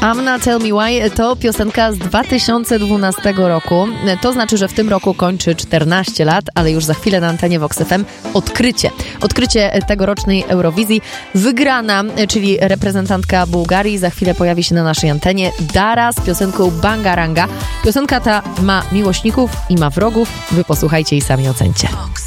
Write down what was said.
Amna Tell Me Why to piosenka z 2012 roku. To znaczy, że w tym roku kończy 14 lat, ale już za chwilę na antenie Vox FM odkrycie tegorocznej Eurowizji. Wygrana, czyli reprezentantka Bułgarii, za chwilę pojawi się na naszej antenie. Dara z piosenką Bangaranga. Piosenka ta ma miłośników i ma wrogów. Wy posłuchajcie i sami ocencie.